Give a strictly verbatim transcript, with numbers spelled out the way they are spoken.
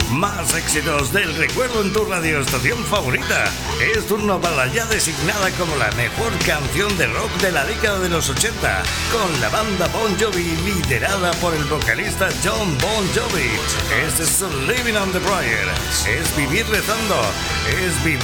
Más éxitos del recuerdo en tu radioestación favorita. Es tu novela ya designada como la mejor canción de rock de la década de los ochenta, con la banda Bon Jovi liderada por el vocalista John Bon Jovi. Es Living on the Prayer. Es vivir rezando. Es vivir